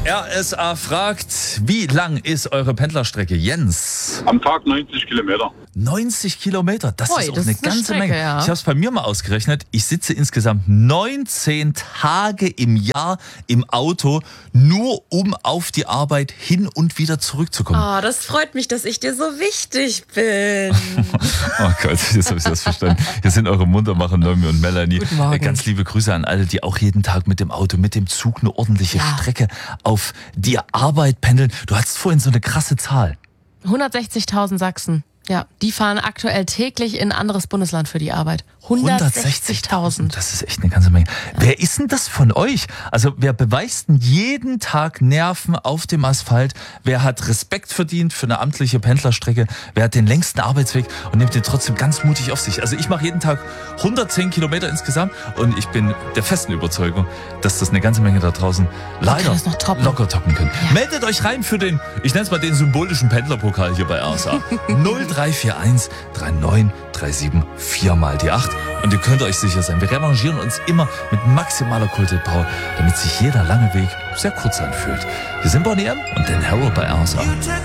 RSA fragt, wie lang ist eure Pendlerstrecke, Jens? Am Tag 90 Kilometer. 90 Kilometer, das ist auch das eine ist eine ganze Strecke, Menge. ja. Ich habe es bei mir mal ausgerechnet. Ich sitze insgesamt 19 Tage im Jahr im Auto, nur um auf die Arbeit hin und wieder zurückzukommen. Oh, das freut mich, dass ich dir so wichtig bin. Oh Gott, jetzt habe ich das verstanden. Hier sind eure Muntermacher Noemi und Melanie. Guten Morgen. Ganz liebe Grüße an alle, die auch jeden Tag mit dem Auto, mit dem Zug eine ordentliche Strecke auf die Arbeit pendeln. Du hattest vorhin so eine krasse Zahl. 160.000 Sachsen. Ja, die fahren aktuell täglich in ein anderes Bundesland für die Arbeit. 160.000. Das ist echt eine ganze Menge. Ja. Wer ist denn das von euch? Also wer beweist denn jeden Tag Nerven auf dem Asphalt? Wer hat Respekt verdient für eine amtliche Pendlerstrecke? Wer hat den längsten Arbeitsweg und nimmt den trotzdem ganz mutig auf sich? Also ich mache jeden Tag 110 Kilometer insgesamt und ich bin der festen Überzeugung, dass das eine ganze Menge da draußen leider locker toppen können. Ja. Meldet euch rein für den, ich nenne es mal den symbolischen Pendlerpokal hier bei RSA. 0341 39 37 4 mal die 8. Und ihr könnt euch sicher sein, wir revanchieren uns immer mit maximaler Kulturpower, damit sich jeder lange Weg sehr kurz anfühlt. Wir sind Bonnie M und Dan Harrow bei RSA.